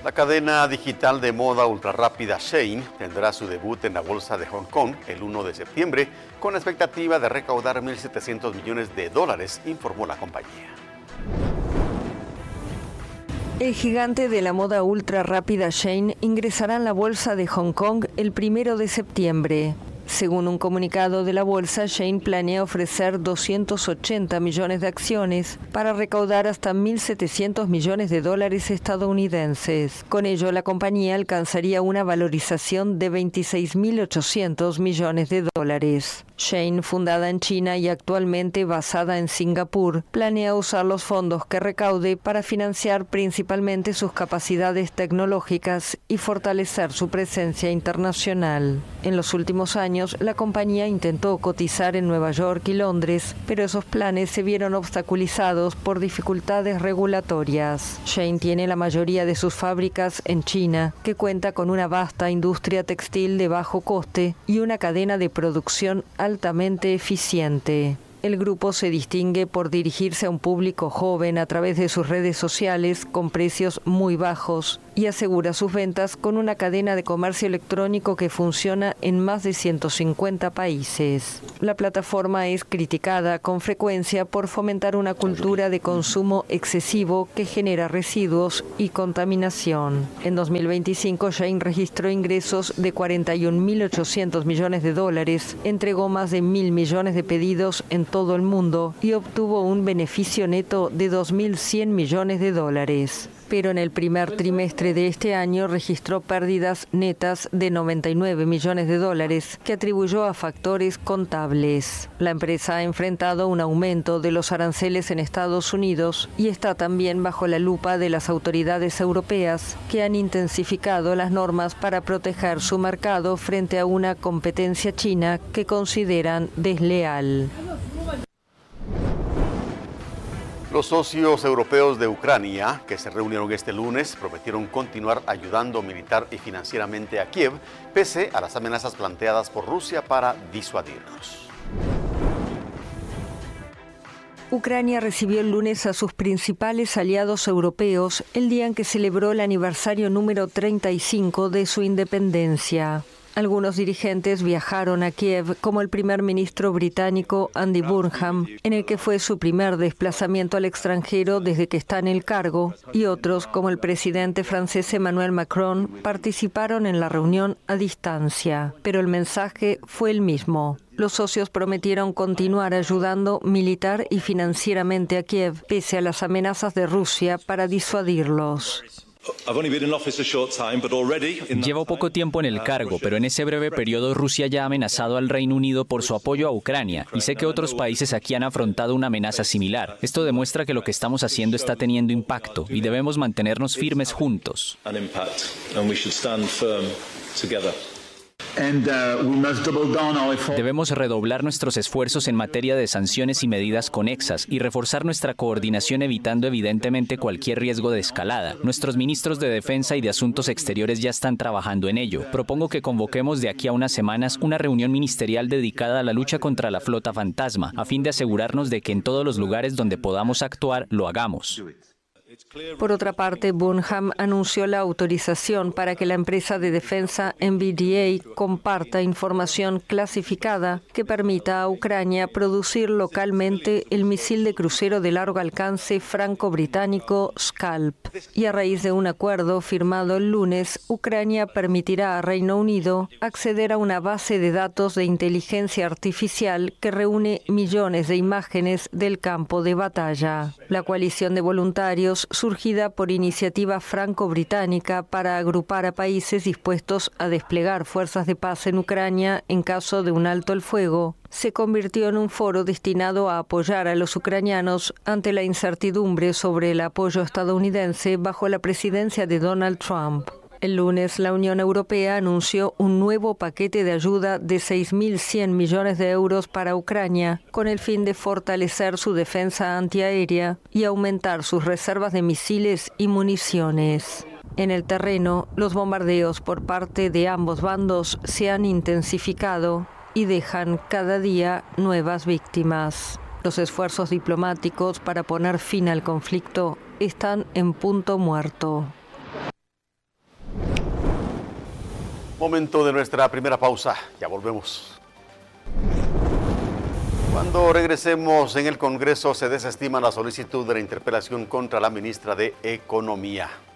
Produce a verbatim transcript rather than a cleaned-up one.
La cadena digital de moda ultrarrápida Shein tendrá su debut en la bolsa de Hong Kong el primero de septiembre con la expectativa de recaudar mil setecientos millones de dólares, informó la compañía. El gigante de la moda ultra rápida Shein ingresará en la bolsa de Hong Kong el primero de septiembre. Según un comunicado de la bolsa, Shein planea ofrecer doscientos ochenta millones de acciones para recaudar hasta mil setecientos millones de dólares estadounidenses. Con ello, la compañía alcanzaría una valorización de veintiséis mil ochocientos millones de dólares. Shein, fundada en China y actualmente basada en Singapur, planea usar los fondos que recaude para financiar principalmente sus capacidades tecnológicas y fortalecer su presencia internacional. En los últimos años, la compañía intentó cotizar en Nueva York y Londres, pero esos planes se vieron obstaculizados por dificultades regulatorias. Shein tiene la mayoría de sus fábricas en China, que cuenta con una vasta industria textil de bajo coste y una cadena de producción altamente eficiente. El grupo se distingue por dirigirse a un público joven a través de sus redes sociales con precios muy bajos y asegura sus ventas con una cadena de comercio electrónico que funciona en más de ciento cincuenta países. La plataforma es criticada con frecuencia por fomentar una cultura de consumo excesivo que genera residuos y contaminación. En dos mil veinticinco, Shein registró ingresos de cuarenta y un mil ochocientos millones de dólares, entregó más de mil millones de pedidos en todo el mundo y obtuvo un beneficio neto de dos mil cien millones de dólares. Pero en el primer trimestre de este año registró pérdidas netas de noventa y nueve millones de dólares que atribuyó a factores contables. La empresa ha enfrentado un aumento de los aranceles en Estados Unidos y está también bajo la lupa de las autoridades europeas, que han intensificado las normas para proteger su mercado frente a una competencia china que consideran desleal. Los socios europeos de Ucrania, que se reunieron este lunes, prometieron continuar ayudando militar y financieramente a Kiev, pese a las amenazas planteadas por Rusia para disuadirlos. Ucrania recibió el lunes a sus principales aliados europeos el día en que celebró el aniversario número treinta y cinco de su independencia. Algunos dirigentes viajaron a Kiev, como el primer ministro británico Andy Burnham, en el que fue su primer desplazamiento al extranjero desde que está en el cargo, y otros, como el presidente francés Emmanuel Macron, participaron en la reunión a distancia. Pero el mensaje fue el mismo. Los socios prometieron continuar ayudando militar y financieramente a Kiev, pese a las amenazas de Rusia para disuadirlos. Llevo poco tiempo en el cargo, pero en ese breve periodo Rusia ya ha amenazado al Reino Unido por su apoyo a Ucrania, y sé que otros países aquí han afrontado una amenaza similar. Esto demuestra que lo que estamos haciendo está teniendo impacto y debemos mantenernos firmes juntos. Debemos redoblar nuestros esfuerzos en materia de sanciones y medidas conexas y reforzar nuestra coordinación, evitando evidentemente cualquier riesgo de escalada. Nuestros ministros de Defensa y de Asuntos Exteriores ya están trabajando en ello. Propongo que convoquemos de aquí a unas semanas una reunión ministerial dedicada a la lucha contra la flota fantasma, a fin de asegurarnos de que en todos los lugares donde podamos actuar, lo hagamos. Por otra parte, Burnham anunció la autorización para que la empresa de defensa N V D A comparta información clasificada que permita a Ucrania producir localmente el misil de crucero de largo alcance franco-británico Scalp. Y a raíz de un acuerdo firmado el lunes, Ucrania permitirá a Reino Unido acceder a una base de datos de inteligencia artificial que reúne millones de imágenes del campo de batalla. La coalición de voluntarios, surgida por iniciativa franco-británica para agrupar a países dispuestos a desplegar fuerzas de paz en Ucrania en caso de un alto el fuego, se convirtió en un foro destinado a apoyar a los ucranianos ante la incertidumbre sobre el apoyo estadounidense bajo la presidencia de Donald Trump. El lunes, la Unión Europea anunció un nuevo paquete de ayuda de seis mil cien millones de euros para Ucrania, con el fin de fortalecer su defensa antiaérea y aumentar sus reservas de misiles y municiones. En el terreno, los bombardeos por parte de ambos bandos se han intensificado y dejan cada día nuevas víctimas. Los esfuerzos diplomáticos para poner fin al conflicto están en punto muerto. Momento de nuestra primera pausa. Ya volvemos. Cuando regresemos, en el Congreso se desestima la solicitud de la interpelación contra la ministra de Economía.